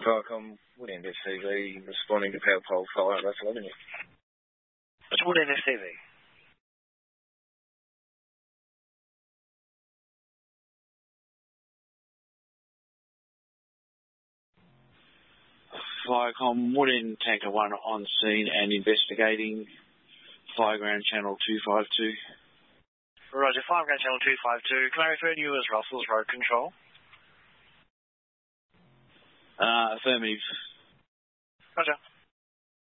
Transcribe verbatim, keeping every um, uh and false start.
Viacom, Woodend S C V, responding to power pole fire at Russell Avenue. It's Woodend S C V. Viacom, Woodend Tanker one on scene and investigating. Fireground Channel two five two. Roger, Fireground Channel two five two. Can I refer to you as Russell's Road Control? Uh, affirmative. Roger.